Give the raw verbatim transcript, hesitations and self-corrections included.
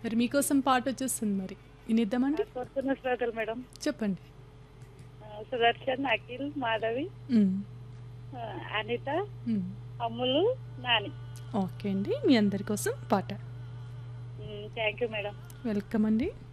మరి మీకోసం పాటొచ్చేస్తుంది మరి. వినేద్దామండి? ఆ! కోరుతున్న శ్రోతలు మేడం. చెప్పండి. ఆహ్, సుదర్శన్, అఖిల్, మాధవి, హ్మ్. ఆహ్, అనిత, హ్మ్. అమ్ములు, నాని. ఓకే అండి. మీ అందరి కోసం పాట. హ్మ్. Thank you madam. వెల్కమ్ అండి.